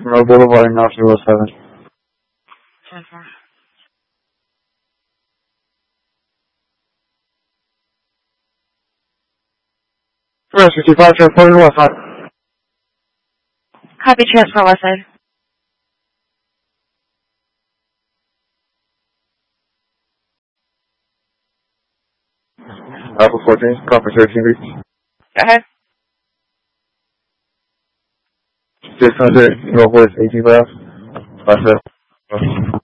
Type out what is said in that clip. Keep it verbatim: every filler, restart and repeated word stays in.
Monroe Boulevard, North zero seven. First departure for west side. Copy, transport west side. Apple fourteen, copy thirteen reach. Go ahead. six hundred, Northwest eighteen miles. Five seven.